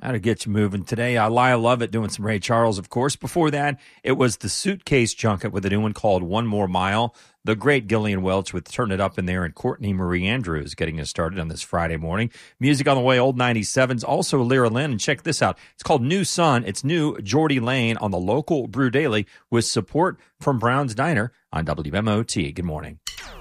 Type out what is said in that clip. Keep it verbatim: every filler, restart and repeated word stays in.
How to get you moving today. Uh, Lyle Lovett doing some Ray Charles, of course. Before that, it was the Suitcase Junket with a new one called One More Mile. The great Gillian Welch with Turn It Up in There, and Courtney Marie Andrews getting us started on this Friday morning. Music on the way, old ninety-sevens. Also Lyra Lynn, and check this out. It's called New Sun. It's new Geordie Lane on the local Brew Daily with support from Brown's Diner on W M O T. Good morning.